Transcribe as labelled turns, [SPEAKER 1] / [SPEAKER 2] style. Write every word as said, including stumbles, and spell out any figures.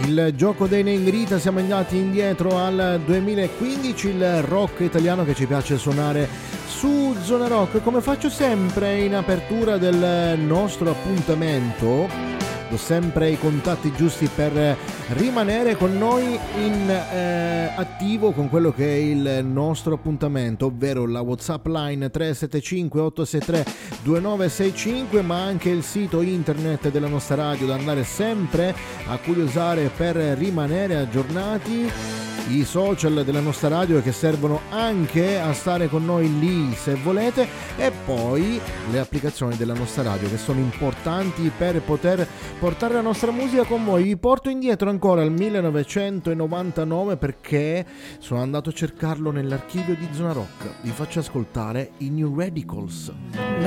[SPEAKER 1] Il gioco dei Negrita, siamo andati indietro al duemilaquindici, il rock italiano che ci piace suonare su Zona Rock. Come faccio sempre in apertura del nostro appuntamento, do sempre i contatti giusti per rimanere con noi in eh, attivo con quello che è il nostro appuntamento, ovvero la WhatsApp line tre sette cinque otto sei tre due nove sei cinque, ma anche il sito internet della nostra radio da andare sempre a curiosare per rimanere aggiornati, i social della nostra radio che servono anche a stare con noi lì se volete, e poi le applicazioni della nostra radio che sono importanti per poter portare la nostra musica con voi. Vi porto indietro ancora al millenovecentonovantanove perché sono andato a cercarlo nell'archivio di Zona Rock. Vi faccio ascoltare i New Radicals.